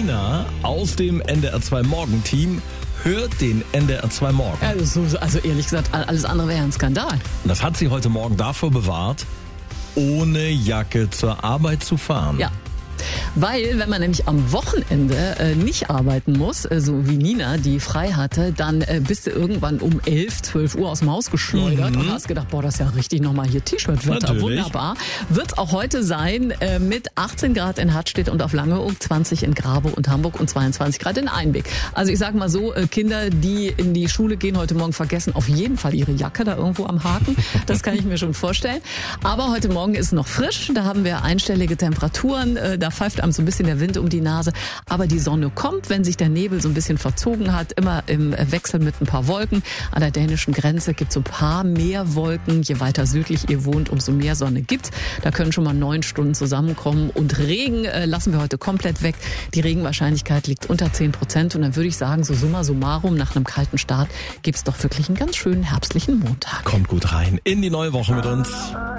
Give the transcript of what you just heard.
Nina aus dem NDR 2 Morgenteam hört den NDR 2 Morgen. Also ehrlich gesagt, alles andere wäre ein Skandal. Und das hat sie heute Morgen davor bewahrt, ohne Jacke zur Arbeit zu fahren. Ja. Weil, wenn man nämlich am Wochenende nicht arbeiten muss, so wie Nina, die frei hatte, dann bist du irgendwann um 11, 12 Uhr aus dem Haus geschleudert und hast gedacht, boah, das ist ja richtig nochmal hier T-Shirt-Wetter. Natürlich. Wunderbar. Wird auch heute sein mit 18 Grad in Hartstedt und auf Langeoog, 20 in Grabow und Hamburg und 22 Grad in Einbeck. Also ich sag mal so, Kinder, die in die Schule gehen heute Morgen, vergessen auf jeden Fall ihre Jacke da irgendwo am Haken. Das kann ich mir schon vorstellen. Aber heute Morgen ist noch frisch, da haben wir einstellige Temperaturen, da pfeift einem so ein bisschen der Wind um die Nase. Aber die Sonne kommt, wenn sich der Nebel so ein bisschen verzogen hat, immer im Wechsel mit ein paar Wolken. An der dänischen Grenze gibt es so ein paar mehr Wolken. Je weiter südlich ihr wohnt, umso mehr Sonne gibt's. Da können schon mal 9 Stunden zusammenkommen. Und Regen lassen wir heute komplett weg. Die Regenwahrscheinlichkeit liegt unter 10%. Und dann würde ich sagen, so summa summarum, nach einem kalten Start gibt's doch wirklich einen ganz schönen herbstlichen Montag. Kommt gut rein in die neue Woche mit uns.